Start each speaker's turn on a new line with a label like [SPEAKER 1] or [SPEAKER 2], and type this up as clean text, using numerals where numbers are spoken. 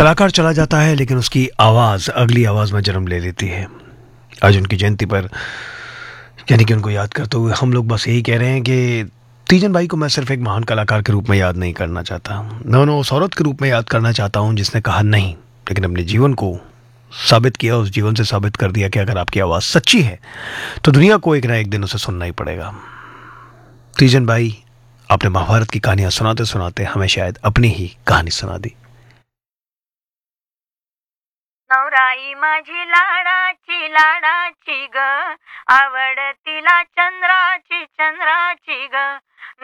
[SPEAKER 1] कलाकार चला जाता है लेकिन उसकी आवाज़ अगली आवाज़ में जन्म ले लेती है। आज उनकी जयंती पर यानी कि उनको याद करते हुए हम लोग बस यही कह रहे हैं कि तीजन भाई को मैं सिर्फ एक महान कलाकार के रूप में याद नहीं करना चाहता, मैं उन्हें उस औरत के रूप में याद करना चाहता हूँ जिसने कहा नहीं, लेकिन अपने जीवन को साबित किया, उस जीवन से साबित कर दिया कि अगर आपकी आवाज़ सच्ची है तो दुनिया को एक ना एक दिन उसे सुनना ही पड़ेगा। तीजन भाई, आपने महाभारत की कहानियां सुनाते सुनाते हमें शायद अपनी ही कहानी सुना दी।
[SPEAKER 2] नवराई माझी लाडाची लाडाची ग, आवड तिला चंद्राची चंद्राची ग,